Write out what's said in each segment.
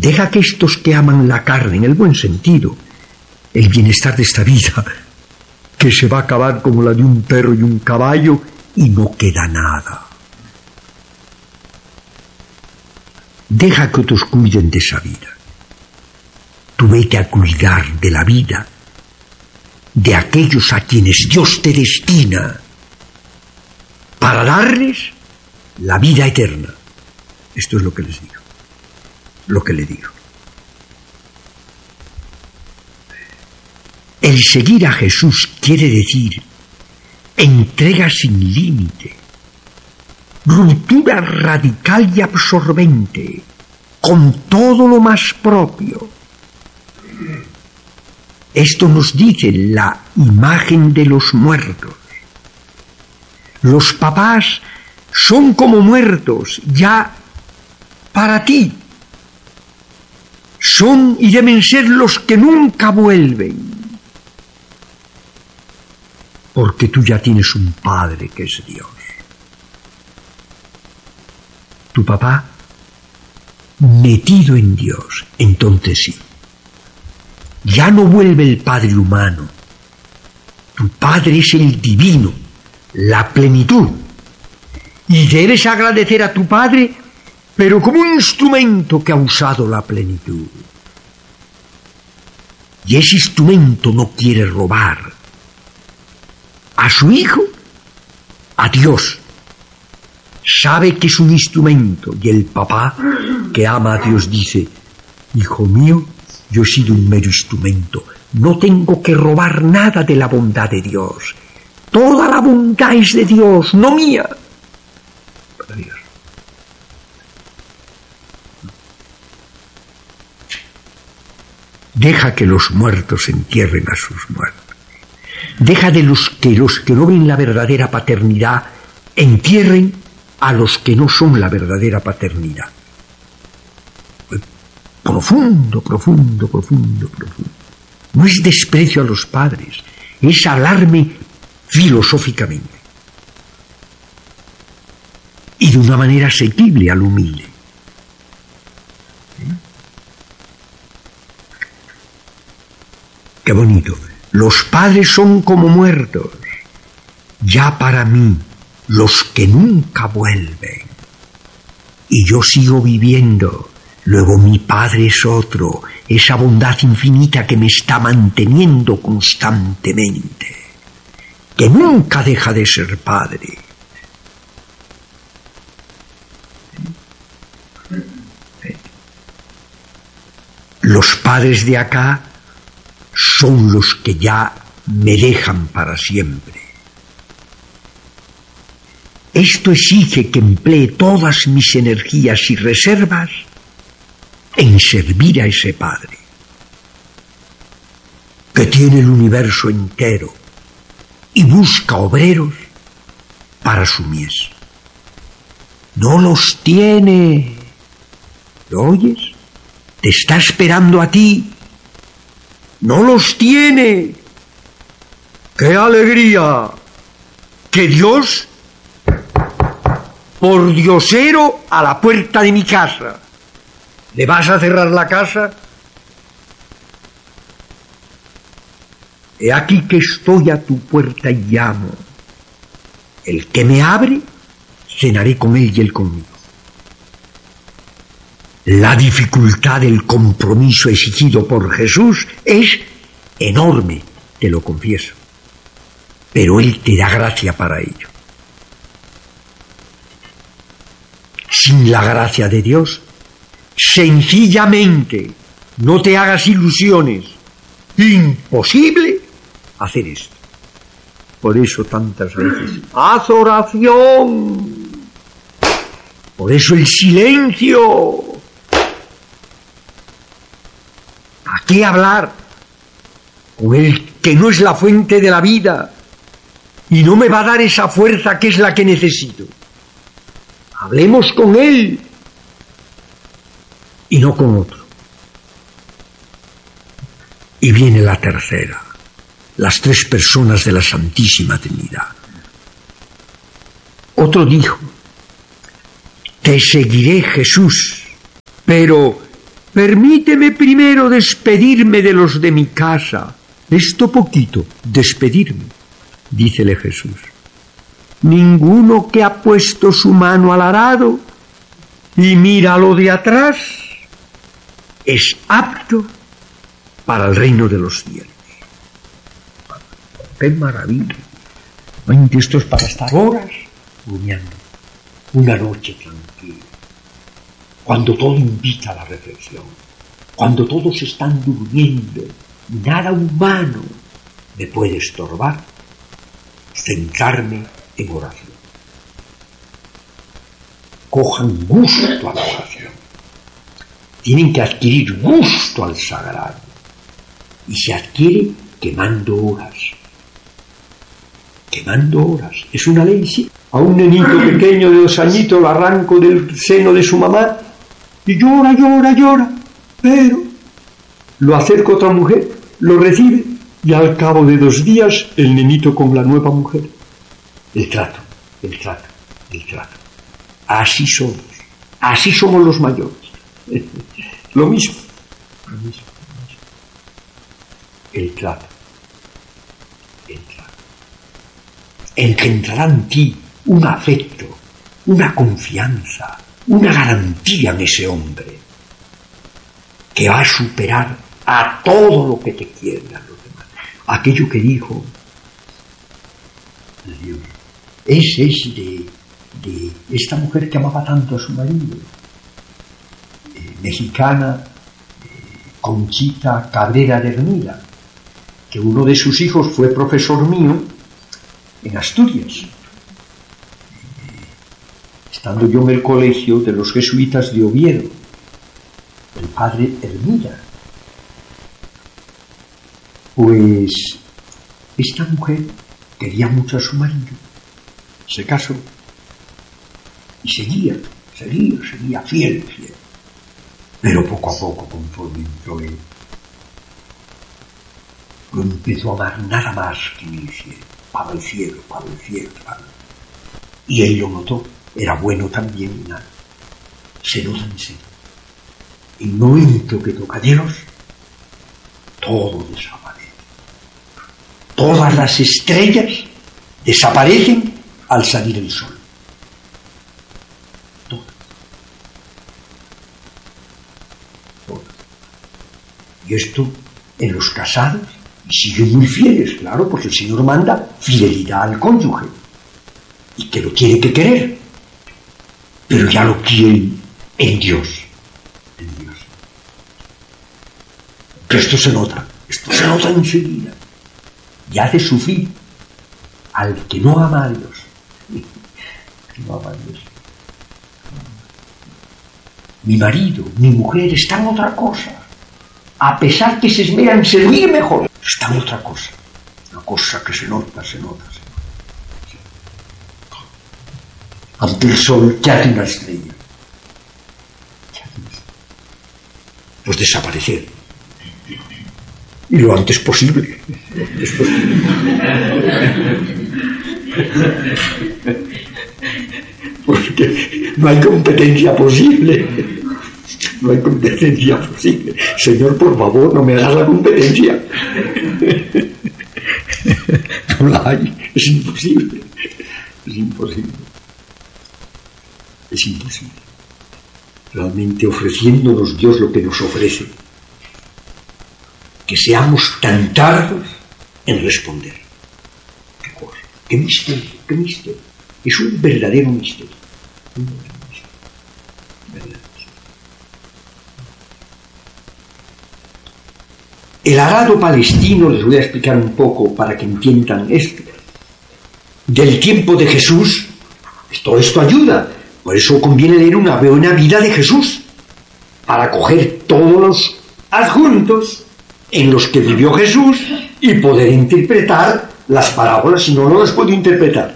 Deja que estos que aman la carne, en el buen sentido, el bienestar de esta vida, que se va a acabar como la de un perro y un caballo, y no queda nada. Deja que otros cuiden de esa vida. Tú vete a cuidar de la vida de aquellos a quienes Dios te destina para darles la vida eterna. Esto es lo que les digo, lo que le digo. El seguir a Jesús quiere decir entrega sin límite, ruptura radical y absorbente con todo lo más propio. Esto nos dice la imagen de los muertos. Los papás son como muertos ya para ti. Son y deben ser los que nunca vuelven. Porque tú ya tienes un padre que es Dios. Tu papá, metido en Dios, entonces sí. Ya no vuelve el Padre humano. Tu Padre es el divino, la plenitud. Y debes agradecer a tu Padre, pero como un instrumento que ha usado la plenitud. Y ese instrumento no quiere robar a su hijo, a Dios. Sabe que es un instrumento, y el papá que ama a Dios dice: hijo mío, yo he sido un mero instrumento, no tengo que robar nada de la bondad de Dios. Toda la bondad es de Dios, no mía. Para Dios. Deja que los muertos entierren a sus muertos. Deja de los que no ven la verdadera paternidad entierren a los que no son la verdadera paternidad. Profundo, profundo, profundo, profundo. No es desprecio a los padres, es hablarme filosóficamente y de una manera asequible al humilde. Qué bonito. Los padres son como muertos, ya para mí, los que nunca vuelven. Y yo sigo viviendo. Luego mi Padre es otro, esa bondad infinita que me está manteniendo constantemente, que nunca deja de ser Padre. Los padres de acá son los que ya me dejan para siempre. Esto exige que emplee todas mis energías y reservas en servir a ese Padre, que tiene el universo entero y busca obreros para su mies. No los tiene. ¿Lo oyes? Te está esperando a ti. No los tiene. ¡Qué alegría! Que Dios, por diosero, a la puerta de mi casa. ¿Le vas a cerrar la casa? He aquí que estoy a tu puerta y llamo. El que me abre, cenaré con él y él conmigo. La dificultad del compromiso exigido por Jesús es enorme, te lo confieso. Pero Él te da gracia para ello. Sin la gracia de Dios, sencillamente, no te hagas ilusiones. Imposible hacer esto. Por eso tantas veces, haz oración. Por eso el silencio. ¿A qué hablar con el que no es la fuente de la vida y no me va a dar esa fuerza que es la que necesito? Hablemos con Él y no con otro. Y viene la tercera, las tres personas de la Santísima Trinidad. Otro dijo: te seguiré, Jesús, pero Permíteme primero despedirme de los de mi casa. Esto poquito, despedirme, dícele Jesús. Ninguno que ha puesto su mano al arado y mira lo de atrás es apto para el reino de los cielos. ¡Qué maravilla! Esto es para estar horas rumiando. Una noche tranquila, cuando todo invita a la reflexión, cuando todos están durmiendo y nada humano me puede estorbar, centrarme en oración. Cojan gusto a la oración. Tienen que adquirir gusto al sagrado. Y se adquiere quemando horas. Quemando horas. Es una ley, sí. A un nenito pequeño de 2 añitos lo arranco del seno de su mamá y llora, llora, llora. Pero lo acerco a otra mujer, lo recibe y al cabo de 2 días el nenito con la nueva mujer. El trato, el trato, el trato. Así somos los mayores. Lo mismo. El trato. Engendrará en ti un afecto, una confianza, una garantía en ese hombre que va a superar a todo lo que te quieran los demás. Aquello que dijo Dios, ese es de esta mujer que amaba tanto a su marido, mexicana, Conchita Cabrera de Hermida, que uno de sus hijos fue profesor mío en Asturias, estando yo en el colegio de los jesuitas de Oviedo, el padre Hermida. Pues esta mujer quería mucho a su marido, se casó y seguía fiel. Pero poco a poco, conforme entró él, lo empezó a amar nada más que en el cielo, para el cielo. Y él lo notó, era bueno también y nada. Se nota en serio. En el momento que toca a Dios, todo desaparece. Todas las estrellas desaparecen al salir el sol. Y esto en los casados, y siguen muy fieles, claro, porque el Señor manda fidelidad al cónyuge, y que lo tiene que querer, pero ya lo quieren en Dios. Que esto se nota enseguida, y hace sufrir al que no ama a Dios. Mi marido, mi mujer está en otra cosa. A pesar que se esmera en servir mejor, está en otra cosa. Una cosa que se nota. Ante el sol, ¿qué hace una estrella? Pues desaparecer. Y lo antes posible. Porque no hay competencia posible. No hay competencia posible. Señor, por favor, no me hagas la competencia. No la hay. Es imposible. Realmente ofreciéndonos Dios lo que nos ofrece. Que seamos tan tardos en responder. ¿Qué cosa? ¿Qué misterio? Es un verdadero misterio. El arado palestino, les voy a explicar un poco para que entiendan esto, del tiempo de Jesús, todo esto ayuda, por eso conviene leer una buena vida de Jesús, para coger todos los adjuntos en los que vivió Jesús y poder interpretar las parábolas, si no las puedo interpretar.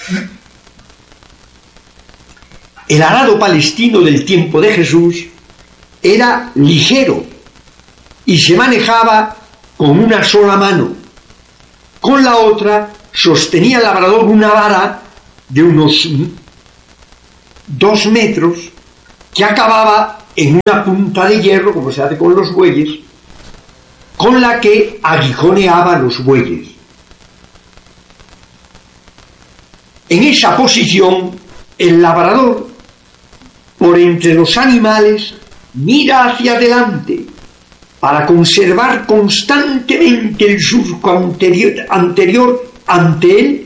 El arado palestino del tiempo de Jesús era ligero, y se manejaba con una sola mano. Con la otra sostenía el labrador una vara de unos 2 metros que acababa en una punta de hierro, como se hace con los bueyes, con la que aguijoneaba los bueyes. En esa posición, el labrador, por entre los animales, mira hacia adelante para conservar constantemente el surco anterior ante él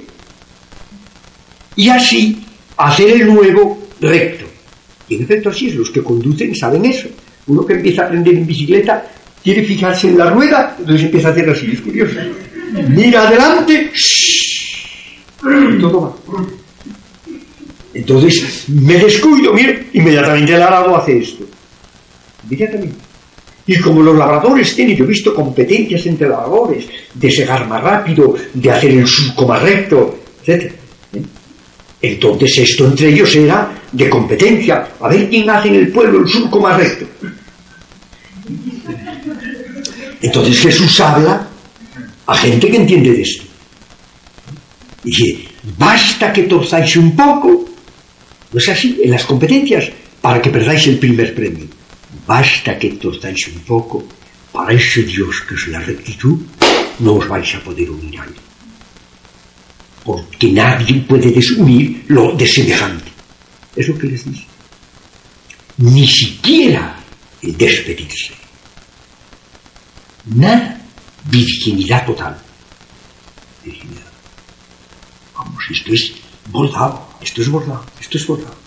y así hacer el nuevo recto. Y en efecto así es, los que conducen saben eso. Uno que empieza a aprender en bicicleta quiere fijarse en la rueda, entonces empieza a hacer así, es curioso. Mira adelante, y todo va. Entonces me descuido, mira, inmediatamente el arado hace esto. Inmediatamente. Y como los labradores tienen, yo he visto competencias entre labradores, de segar más rápido, de hacer el surco más recto, etc. Entonces esto entre ellos era de competencia, a ver quién hace en el pueblo el surco más recto. Entonces Jesús habla a gente que entiende de esto. Y dice, basta que torzáis un poco, no es así, en las competencias, para que perdáis el primer premio. Basta que torzáis un poco, para ese Dios que es la rectitud, no os vais a poder unir a él. Porque nadie puede desunir lo de semejante. Es lo que les dice. Ni siquiera el despedirse. Nada. Virginidad total. Virginidad. Vamos, esto es bordado, esto es bordado, esto es bordado.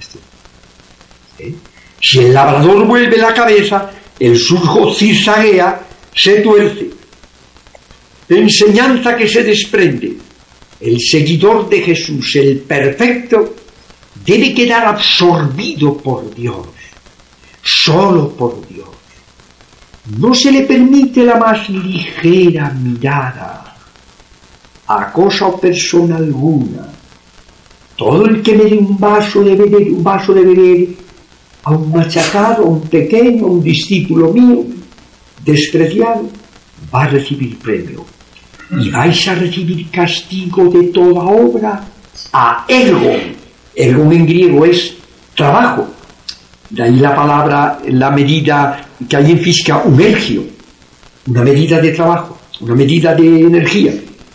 Si el labrador vuelve la cabeza, el surco zigzaguea, se tuerce. Enseñanza que se desprende. El seguidor de Jesús, el perfecto, debe quedar absorbido por Dios, solo por Dios. No se le permite la más ligera mirada a cosa o persona alguna. Todo el que me dé un vaso de beber a un machacado, a un pequeño, a un discípulo mío, despreciado, va a recibir premio. Y vais a recibir castigo de toda obra a ergon. Ergon en griego es trabajo. De ahí la palabra, la medida que hay en física, umergio. Una medida de trabajo, una medida de energía.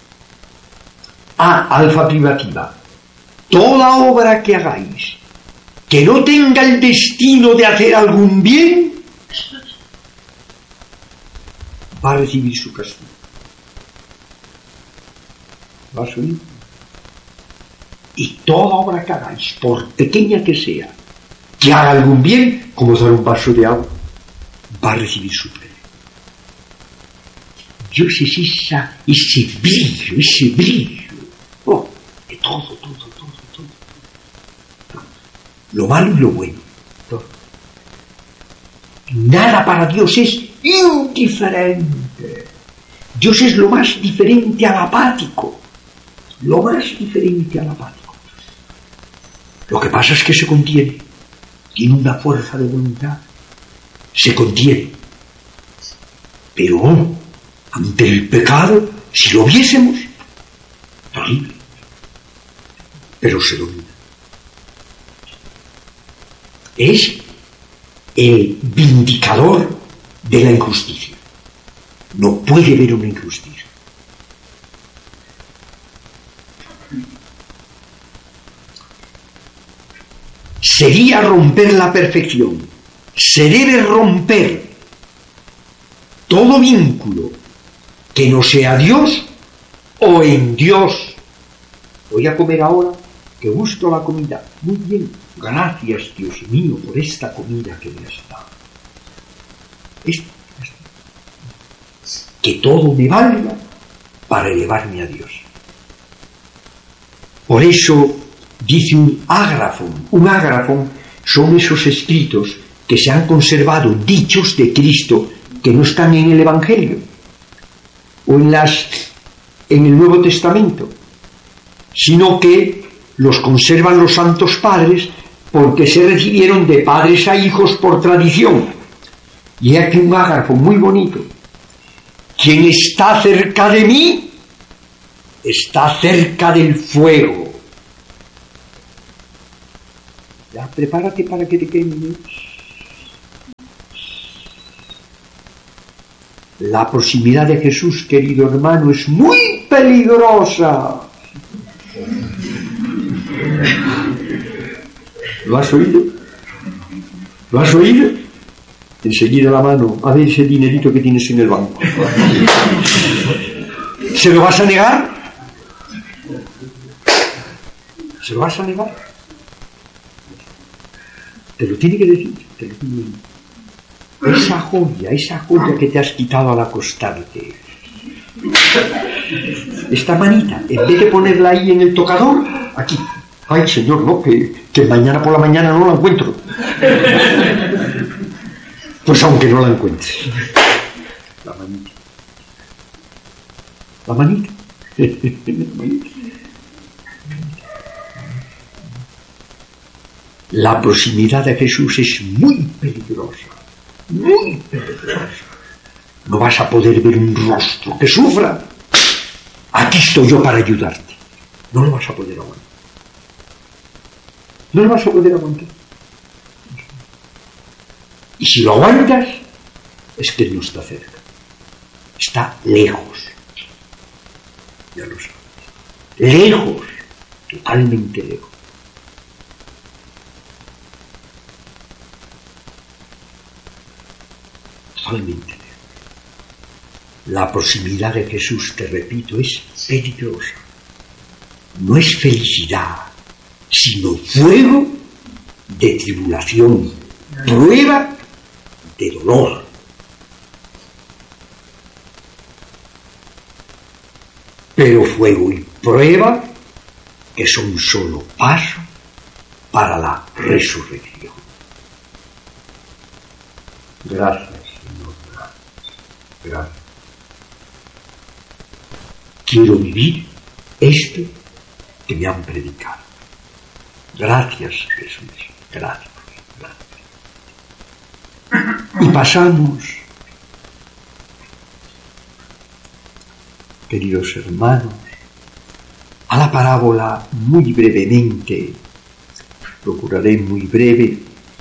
A, alfa privativa. Toda obra que hagáis que no tenga el destino de hacer algún bien, va a recibir su castigo. ¿Va a subir? Y toda obra que hagáis, por pequeña que sea, que haga algún bien, como dar un vaso de agua, va a recibir su premio. Dios es ese brillo, de todo. Lo malo y lo bueno, todo. Nada para Dios es indiferente. Dios es lo más diferente al apático. Lo más diferente al apático. Lo que pasa es que se contiene. Tiene una fuerza de voluntad. Se contiene. Pero ante el pecado, si lo viésemos, terrible. Pero se domina. Es el vindicador de la injusticia. No puede haber una injusticia. Sería romper la perfección. Se debe romper todo vínculo que no sea Dios o en Dios. Voy a comer ahora, que gusto la comida. Muy bien, gracias Dios mío por esta comida que me has dado. Que todo me valga para elevarme a Dios. Por eso dice un ágrafo. Un ágrafo son esos escritos que se han conservado, dichos de Cristo, que no están en el Evangelio o en el Nuevo Testamento, sino que los conservan los santos padres porque se recibieron de padres a hijos por tradición. Y aquí un ágrafo muy bonito. Quien está cerca de mí está cerca del fuego. Ya, prepárate para que te queme. La proximidad de Jesús, querido hermano, es muy peligrosa. ¿Lo has oído? ¿Lo has oído? Enseguida la mano, a ver ese dinerito que tienes en el banco. ¿Se lo vas a negar? ¿Se lo vas a negar? Te lo tiene que decir, te lo tiene que decir. Esa joya que te has quitado al acostarte, esta manita, en vez de ponerla ahí en el tocador, aquí. Ay, señor, no, que mañana por la mañana no la encuentro. Pues aunque no la encuentres. La manita. La manita. La manita. La proximidad de Jesús es muy peligrosa. Muy peligrosa. No vas a poder ver un rostro que sufra. Aquí estoy yo para ayudarte. No lo vas a poder aguantar. No lo vas a poder aguantar. Y si lo aguantas, es que no está cerca. Está lejos. Ya lo sabes. Lejos. Totalmente lejos. Totalmente lejos. La proximidad de Jesús, te repito, es peligrosa. No es felicidad, sino fuego de tribulación, prueba de dolor. Pero fuego y prueba que son solo paso para la resurrección. Gracias, Señor. Gracias. Quiero vivir esto que me han predicado. Gracias, Jesús. Gracias. Y pasamos, queridos hermanos, a la parábola muy brevemente, procuraré muy breve,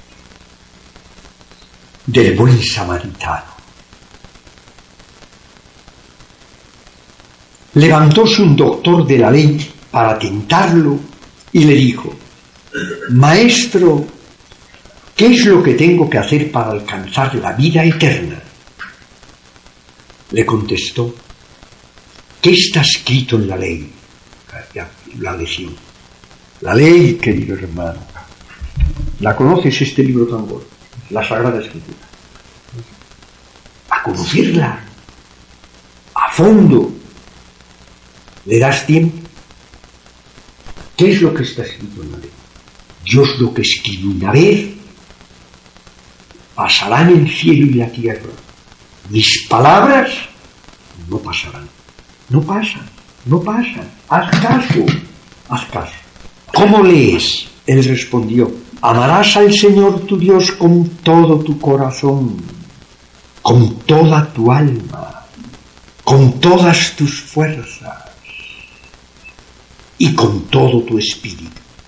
del buen samaritano. Levantóse un doctor de la ley para tentarlo y le dijo: Maestro, ¿qué es lo que tengo que hacer para alcanzar la vida eterna? Le contestó: ¿qué está escrito en la ley? La lección. La ley, querido hermano. ¿La conoces, este libro tan gordo? La Sagrada Escritura. A conocerla a fondo. ¿Le das tiempo? ¿Qué es lo que está escrito en la ley? Dios lo que escribe una vez pasarán el cielo y la tierra. Mis palabras no pasarán. No pasan, no pasan. Haz caso, haz caso. ¿Cómo lees? Él respondió: amarás al Señor tu Dios con todo tu corazón, con toda tu alma, con todas tus fuerzas y con todo tu espíritu.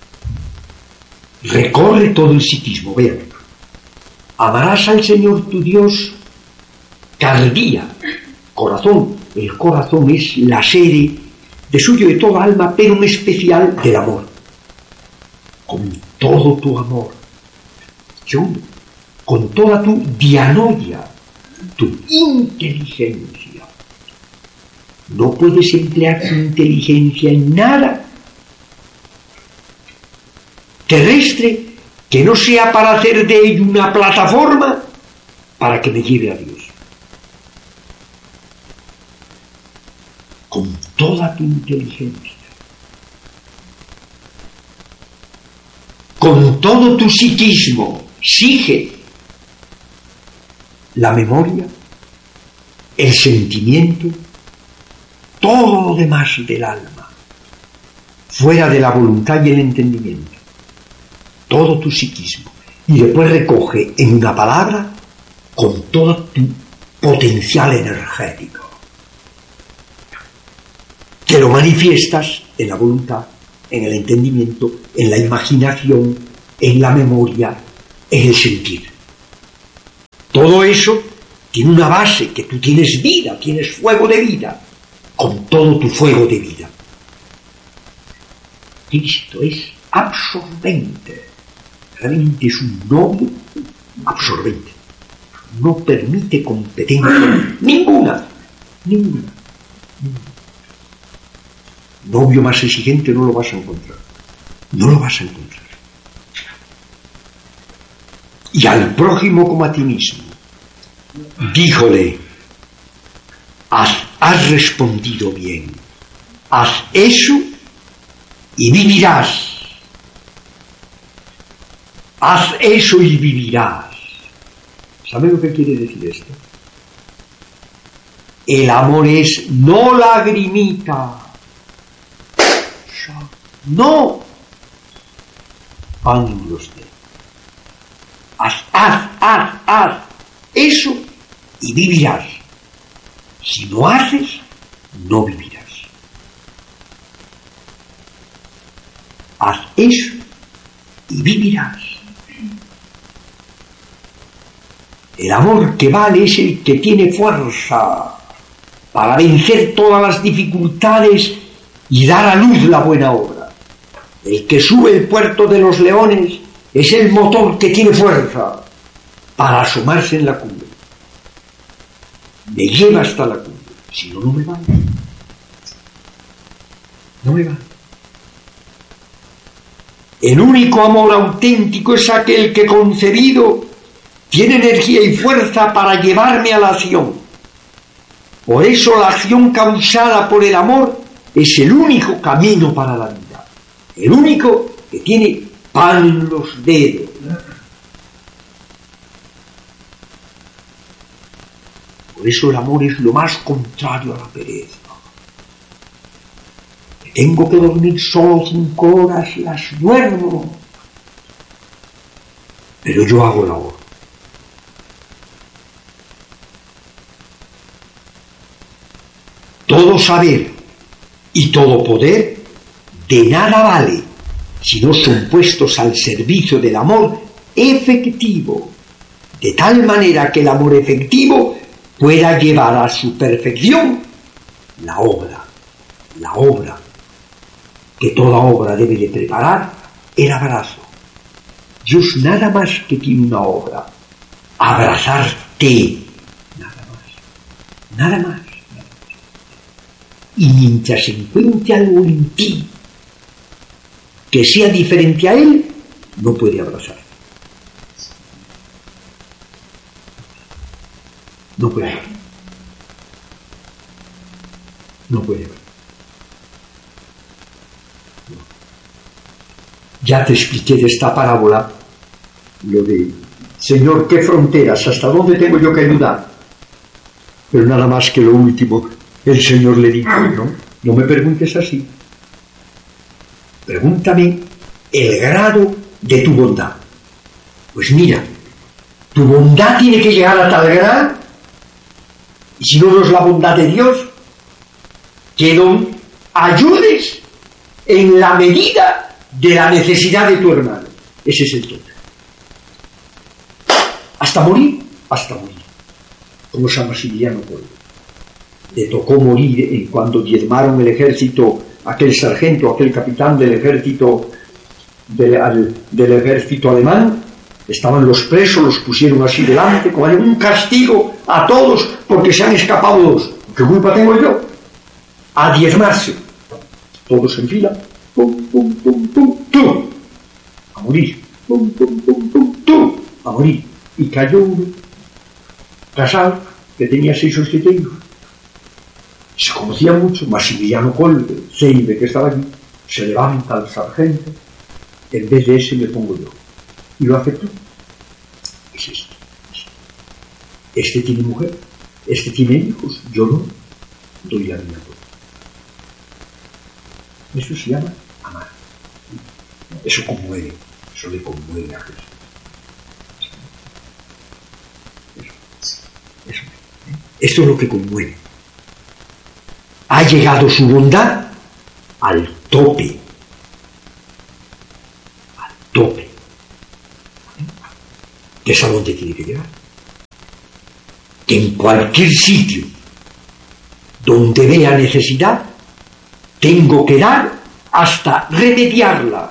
Recorre todo el psiquismo, vean. Amarás al Señor tu Dios, cardía, corazón. El corazón es la sede de suyo de toda alma, pero en especial del amor. Con todo tu amor. Segundo, con toda tu dianoia, tu inteligencia. No puedes emplear tu inteligencia en nada terrestre que no sea para hacer de ello una plataforma para que me lleve a Dios. Con toda tu inteligencia, con todo tu psiquismo, psique, la memoria, el sentimiento, todo lo demás del alma, fuera de la voluntad y el entendimiento, todo tu psiquismo, y después recoge en una palabra con todo tu potencial energético, que lo manifiestas en la voluntad, en el entendimiento, en la imaginación, en la memoria, en el sentir. Todo eso tiene una base, que tú tienes vida, tienes fuego de vida, con todo tu fuego de vida. Cristo es absorbente, realmente es un novio absorbente. No permite competencia ninguna. Novio más exigente no lo vas a encontrar. No lo vas a encontrar. Y al prójimo como a ti mismo. Díjole, has respondido bien. Haz eso y vivirás. Haz eso y vivirás. ¿Sabe lo que quiere decir esto? El amor es no lagrimita. No. Ángulos de. Haz eso y vivirás. Si no haces, no vivirás. Haz eso y vivirás. El amor que vale es el que tiene fuerza para vencer todas las dificultades y dar a luz la buena obra. El que sube el puerto de los leones es el motor que tiene fuerza para asomarse en la cumbre. Me lleva hasta la cumbre, si no, no me vale. No me vale. El único amor auténtico es aquel que concebido tiene energía y fuerza para llevarme a la acción. Por eso la acción causada por el amor es el único camino para la vida. El único que tiene pan en los dedos. Por eso el amor es lo más contrario a la pereza. Tengo que dormir solo 5 horas y las duermo. Pero yo hago el amor. Todo saber y todo poder de nada vale si no son puestos al servicio del amor efectivo, de tal manera que el amor efectivo pueda llevar a su perfección la obra, que toda obra debe de preparar, el abrazo. Dios nada más que tiene una obra, abrazarte, nada más. Y mientras se encuentre algo en ti que sea diferente a él, no puede abrazar. No puede. No puede. Ya te expliqué de esta parábola lo de, Señor, ¿qué fronteras? ¿Hasta dónde tengo yo que ayudar? Pero nada más que lo último, el Señor le dijo, no me preguntes así. Pregúntame el grado de tu bondad. Pues mira, tu bondad tiene que llegar a tal grado, y si no es la bondad de Dios, que no ayudes en la medida de la necesidad de tu hermano. Ese es el tope. Hasta morir. Como San Maximiliano Kolbe. Le tocó morir en cuando diezmaron el ejército, aquel sargento, aquel capitán del ejército del ejército alemán. Estaban los presos, los pusieron así delante, como un castigo a todos porque se han escapado 2. ¿Qué culpa tengo yo? A diezmarse. Todos en fila. Pum, pum, pum, pum, ¡tum! A morir. Pum, pum, pum, pum, ¡tum! A morir. Y cayó uno, casado, que tenía 6 o 7 hijos. Se conocía mucho, Maximiliano Kolbe, Seibe, que estaba allí. Se levanta el sargento, en vez de ese me pongo yo. Y lo aceptó. Es este. Este tiene mujer, este tiene hijos, yo no. Doy la vida por él. Eso se llama amar. Eso conmueve, eso le conmueve a Jesús. Eso. Esto es lo que conmueve. Ha llegado su bondad al tope. Al tope. ¿Que es a dónde tiene que llegar? que en cualquier sitio donde vea necesidad, tengo que dar hasta remediarla.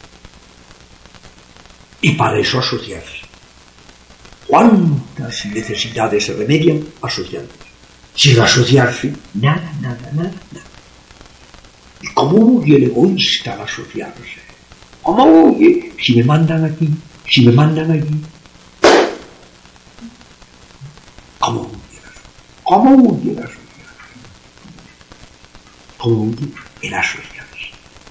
Y para eso asociarse. ¿Cuántas necesidades se remedian asociándose? Sin asociarse, nada. ¿Y cómo huye el egoísta al asociarse? ¿Cómo huye? Si me mandan aquí, si me mandan allí. ¿Cómo huye? ¿Cómo huye el asociarse? ¿Cómo huye el asociarse?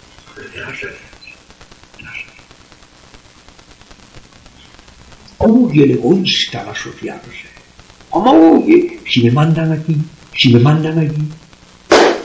¿Cómo huye el egoísta al asociarse? ¿Cómo huye? Si me mandan aquí, si me mandan allí.